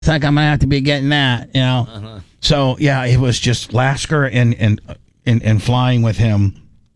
It's like I'm going to have to be getting that, you know. Uh-huh. So, yeah, it was just Lasker and flying with him.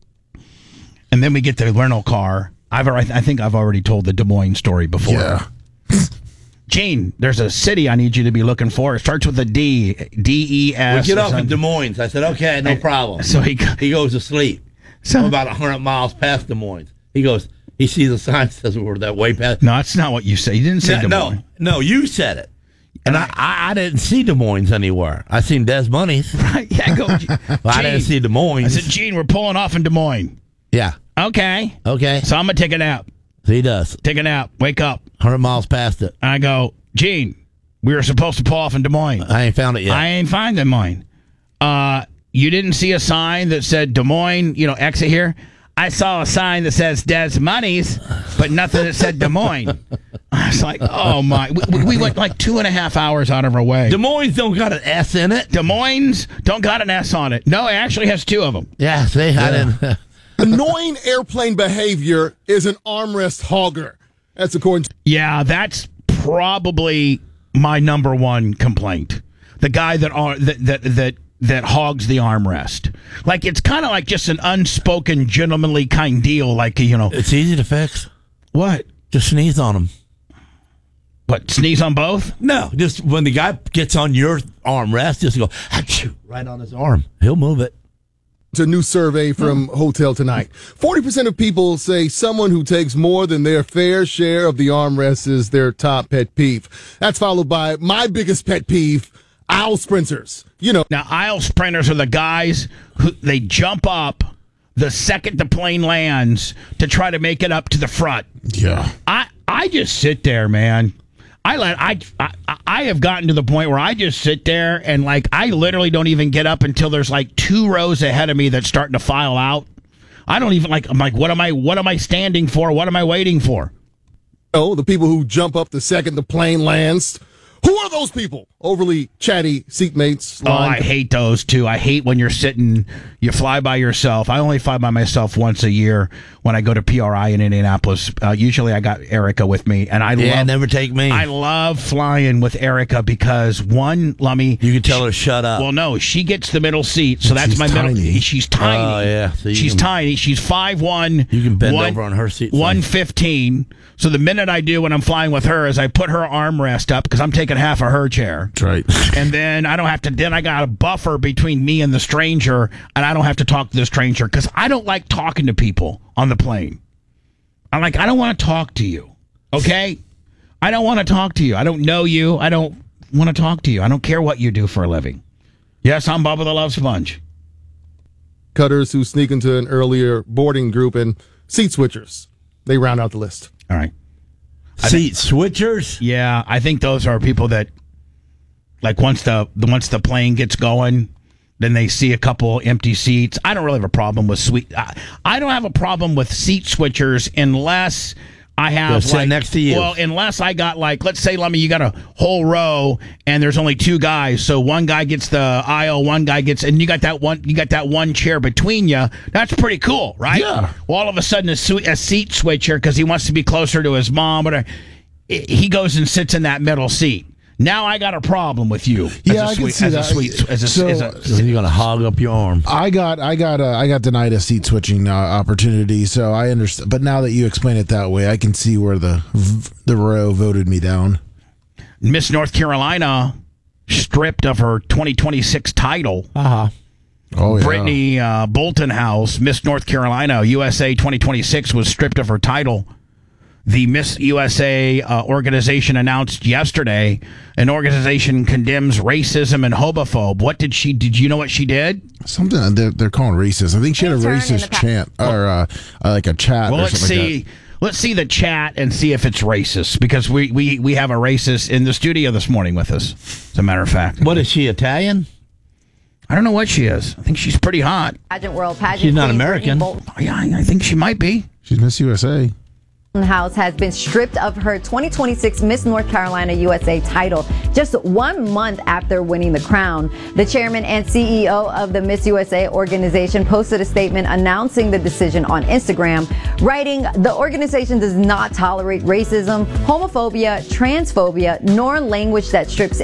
And then we get the rental car. I think I've already told the Des Moines story before. Yeah. Gene, there's a city I need you to be looking for. It starts with a D. D-E-S. We get off in Des Moines. I said, okay, no problem. So he goes to sleep. So, I'm about 100 miles past Des Moines. He sees a sign that says we're that way past. no, that's not what you said. You didn't say Des Moines. No, you said it. And I didn't see Des Moines anywhere. I seen Des Moines. Right, yeah, go. I didn't see Des Moines. I said, Gene, we're pulling off in Des Moines. Yeah. Okay. Okay. So I'm going to take a nap. He does. Take a nap. Wake up. 100 miles past it. And I go, Gene, we were supposed to pull off in Des Moines. I ain't found it yet. I ain't find Des Moines. You didn't see a sign that said Des Moines, exit here? I saw a sign that says Des Moines, but nothing that said Des Moines. I was like, oh, my. We went like 2.5 hours out of our way. Des Moines don't got an S in it. Des Moines don't got an S on it. No, it actually has 2 of them. Yeah, see, I didn't. Annoying airplane behavior is an armrest hogger. That's according to... Yeah, that's probably my number one complaint. The guy that hogs the armrest. Like, it's kind of like just an unspoken, gentlemanly kind deal. Like, It's easy to fix. What? Just sneeze on him. What, sneeze on both? No, just when the guy gets on your armrest, just go, achoo, right on his arm. He'll move it. It's a new survey from Hotel Tonight. 40% of people say someone who takes more than their fair share of the armrest is their top pet peeve. That's followed by my biggest pet peeve, aisle sprinters. Now, aisle sprinters are the guys who they jump up the second the plane lands to try to make it up to the front. Yeah. I just sit there, man. I have gotten to the point where I just sit there and I literally don't even get up until there's 2 rows ahead of me that's starting to file out. I don't even I'm like, what am I standing for? What am I waiting for? Oh, the people who jump up the second the plane lands. Who are those people? Overly chatty seatmates. Oh, I hate those too. I hate when you fly by yourself. I only fly by myself once a year when I go to PRI in Indianapolis. Usually I got Erica with me, and never take me. I love flying with Erica because one, Lummy, you can tell her shut up. Well, no, she gets the middle seat, so that's my middle. She's tiny. Oh yeah, so she's tiny. She's 5'1". You can bend over on her seat. 115. So the minute I do when I'm flying with her is I put her armrest up because I'm taking half of her chair. That's right. And then I don't have to. Then I got a buffer between me and the stranger, and I don't have to talk to the stranger because I don't like talking to people on the plane. I don't want to talk to you. Okay, I don't want to talk to you. I don't know you. I don't want to talk to you. I don't care what you do for a living. Yes, I'm Bubba the Love Sponge. Cutters who sneak into an earlier boarding group and seat switchers. They round out the list. All right. Seat switchers? Yeah, I think those are people that, once the plane gets going, then they see a couple empty seats. I don't really have a problem with I don't have a problem with seat switchers unless I have sit next to you. Well, unless I got let's say, Lummy, you got a whole row and there's only 2 guys, so one guy gets the aisle, one guy gets, and you got that one chair between you. That's pretty cool, right? Yeah. Well, all of a sudden, a seat switcher because he wants to be closer to his mom, he goes and sits in that middle seat. Now I got a problem with you. Yeah, I can see that. So you're gonna hog up your arm. I got denied a seat switching opportunity, so I understand. But now that you explain it that way, I can see where the row voted me down. Miss North Carolina stripped of her 2026 title. Oh yeah. Brittany Bolton House, Miss North Carolina USA 2026, was stripped of her title. The Miss USA organization announced yesterday an organization condemns racism and homophobe. Did you know what she did? Something they're calling racist. I think she had a racist chant or like a chat. Well, or let's something see. Like that. Let's see the chat and see if it's racist because we have a racist in the studio this morning with us. As a matter of fact, What is she, Italian? I don't know what she is. I think she's pretty hot. Pageant world pageant. She's not queen American. Brittany Bolton. Yeah, I think she might be. She's Miss USA. House has been stripped of her 2026 Miss North Carolina USA title just 1 month after winning the crown. The chairman and CEO of the Miss USA organization posted a statement announcing the decision on Instagram, writing, "The organization does not tolerate racism, homophobia, transphobia, nor language that strips